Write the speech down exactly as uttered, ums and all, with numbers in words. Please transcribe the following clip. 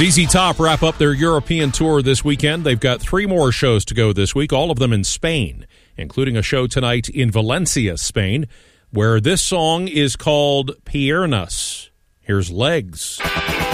Z Z Top wrap up their European tour this weekend. They've got three more shows to go this week, all of them in Spain, including a show tonight in Valencia, Spain, where this song is called Piernas. Here's Legs.